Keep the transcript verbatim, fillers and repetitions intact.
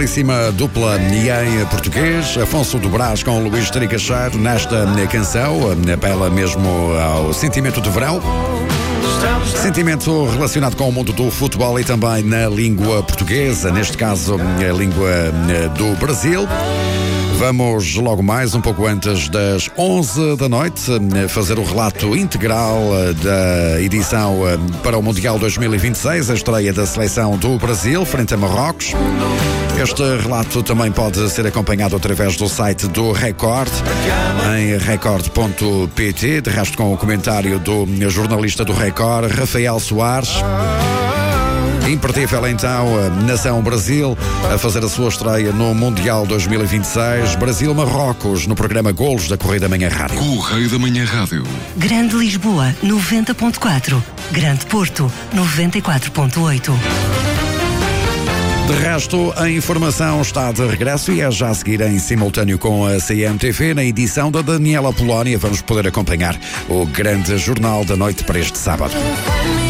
belíssima dupla e em português, Afonso do Brás com Luís Tricacheiro nesta canção, apela mesmo ao sentimento de verão. Sentimento relacionado com o mundo do futebol e também na língua portuguesa, neste caso a língua do Brasil. Vamos logo mais, um pouco antes das onze da noite, fazer o relato integral da edição para o Mundial dois mil e vinte e seis, a estreia da seleção do Brasil frente a Marrocos. Este relato também pode ser acompanhado através do site do Record, em record ponto pt, de resto com o comentário do jornalista do Record, Rafael Soares. Imperdível então a Nação Brasil a fazer a sua estreia no Mundial dois mil e vinte e seis, Brasil-Marrocos, no programa Golos da Correio da Manhã Rádio. Correio da Manhã Rádio. Grande Lisboa, noventa ponto quatro. Grande Porto, noventa e quatro ponto oito. De resto, a informação está de regresso e é já a seguir em simultâneo com a C M T V. Na edição da Daniela Polónia vamos poder acompanhar o grande jornal da noite para este sábado.